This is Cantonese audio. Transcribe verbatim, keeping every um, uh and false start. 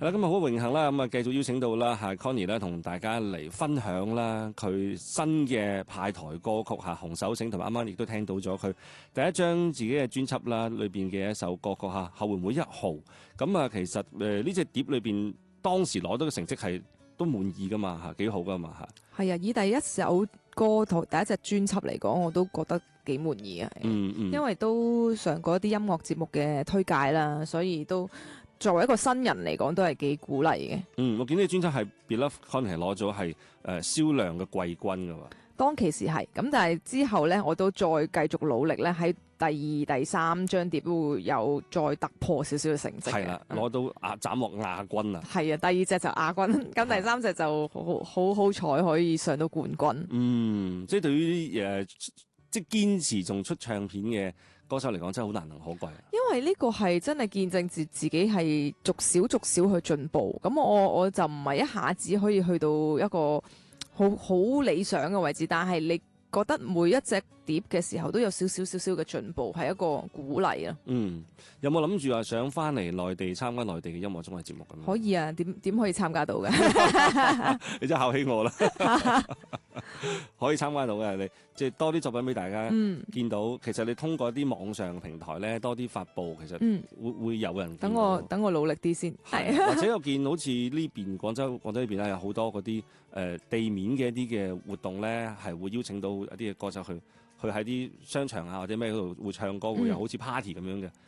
係啦，今日好榮幸啦，咁啊繼續邀請到啦嚇 Connie 咧，同大家嚟分享啦佢新嘅派台歌曲嚇《紅手繩》，同埋啱啱亦都聽到咗佢第一張自己嘅專輯啦，裏邊嘅一首歌曲嚇《後援會一號》。咁啊，其實誒呢隻碟裏邊當時攞到嘅成績係都滿意噶嘛嚇，幾好噶嘛嚇。 係啊，以第一首歌同第一隻專輯嚟講，我都覺得幾滿意啊。 嗯嗯， 因為都上過一啲音樂節目嘅推介啦，所以都作為一個新人嚟講，都係幾鼓勵嘅。 嗯，我見呢個專輯係 Beloved Connie 係攞咗係誒銷量嘅季軍噶喎。 當其時係咁，但係之後呢，我都再繼續努力咧，喺第二、第三張碟都會有再突破少少嘅成績。 係啦，攞到亞斬獲亞軍啊！ 係啊，第二隻就亞軍，咁第三隻就好好好彩可以上到冠軍。 嗯，即係對於誒、呃、即係堅持仲出唱片嘅歌手嚟講，真係好難能可貴。 因為呢個係真係見證住自己係逐少逐少去進步。咁我我就唔係一下子可以去到一個好好理想嘅位置，但係你覺得每一隻碟嘅時候都有少少少少嘅進步，係一個鼓勵啊。 嗯，有冇諗住話想翻嚟內地參加內地嘅音樂綜藝節目咁？ 可以啊，點點可以參加到嘅？ 你真係考起我啦！可以參加到嘅，你即係多啲作品俾大家見到。嗯、其實你通過啲網上平台咧，多啲發布，其實會、嗯、會有人見到。 等我等我努力啲先。係或者我見好似呢邊廣州廣州呢邊咧，有好多嗰啲誒地面嘅一啲嘅活動咧，係會邀請到一啲嘅歌手去去喺啲商場啊或者咩嗰度會唱歌，會有好似 party 咁樣嘅。